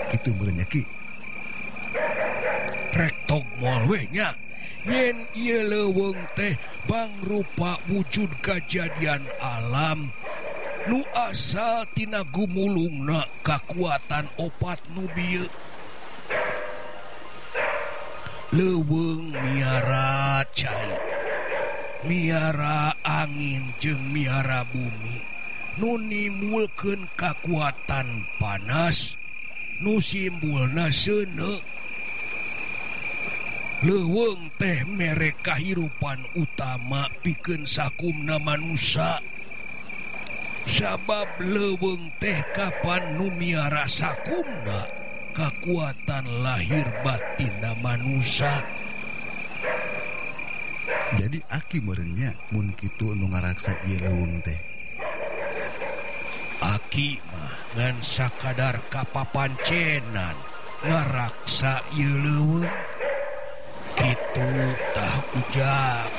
Kitu meureun Ki. Rek tog moal we nya. Yen ieu leuweung teh mangrupa wujud kajadian alam nu asal tina gumulungna kakuatan opat nu bieu. Leuweung miara cai, miara angin jeung miara bumi nu nimbulkeun kakuatan panas nu simbulna seuneu. Leuweung teh mere kahirupan utama pikeun sakumna manusia. Sabab leuweung teh kapan nu miara sakumna kakuatan lahir batinna manusia. Jadi Aki meureun nya mun kitu nu ngaraksa ieu leuweung teh. Aki mah ngan sakadar kapapancenan ngaraksa ieu leuweung. Kitu tah ujang.